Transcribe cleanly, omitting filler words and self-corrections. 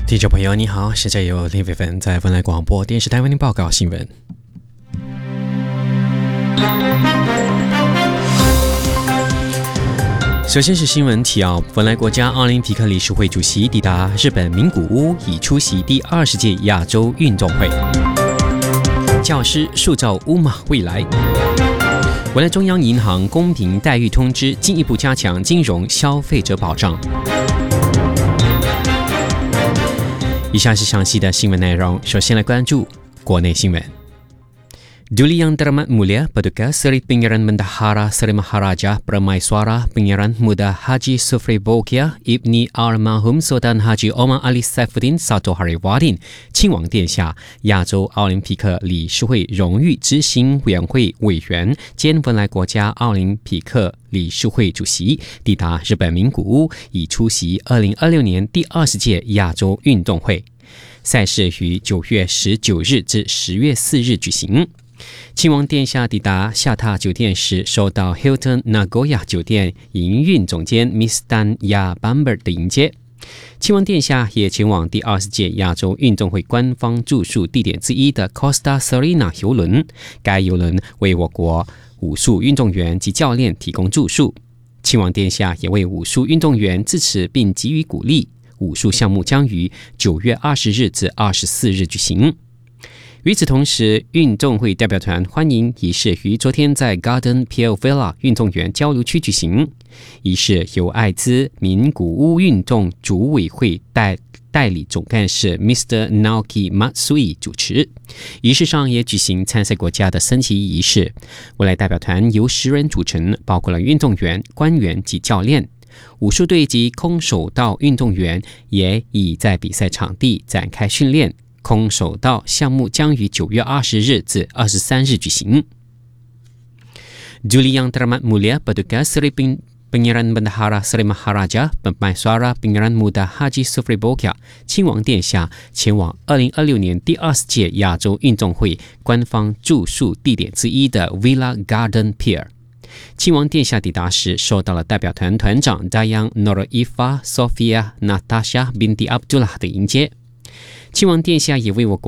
听众朋友你好，现在由林伟芬在芬兰广播电视台为您报告新闻。首先是新闻提要：芬兰国家奥林匹克理事会主席抵达日本名古屋，以出席第20届亚洲运动会。教师塑造乌马未来。未来中央银行公平待遇通知，进一步加强金融消费者保障。以下是详细的新闻内容。首先来关注国内新闻。Duli Yang Teramat Mulia Paduka Seri Pangeran Bendahara Seri Maharaja Permaiswara Pangeran Muda Haji Sufri Bokia Ibni Almarhum Sultan Haji Omar Ali Saifuddin Satohari Wadin 亲王殿下亚洲奥林匹克理事会荣誉执行委员会委员兼芬兰国家奥林匹克理事会主席抵达日本名古屋，以出席2026年第20届亚洲运动会。赛事于9月19日至10月4日举行。亲王殿下抵达下榻酒店时，受到 Hilton Nagoya 酒店营运总监 Miss Tanya Bamber 的迎接。亲王殿下也前往第20届亚洲运动会官方住宿地点之一的 Costa Serena 邮轮，该邮轮为我国武术运动员及教练提供住宿。亲王殿下也为武术运动员致辞并给予鼓励。武术项目将于9月20日至24日举行。与此同时，运动会代表团欢迎仪式于昨天在 Garden Pier Villa 运动员交流区举行。仪式由艾滋名古屋运动组委会代理总干事 Mr. Naoki Matsui 主持。仪式上也举行参赛国家的升旗仪式。未来代表团由10人组成，包括了运动员、官员及教练。武术队及空手道运动员也已在比赛场地展开训练。空手道项目将于9月20日至23日举行。Duli Yang Teramat Mulia Paduka Seri Pangeran Bendahara Seri Maharaja Permaiswara Pangeran Muda Haji Sufri Bokia 亲王殿下前往2026年第20届亚洲运动会官方住宿地点之一的 Villa Garden Pier。亲王殿下抵达时，受到了代表团团长 Dayang Norifa Sofia Natasha Binti Abdullah 的迎接。亲王殿下也为我国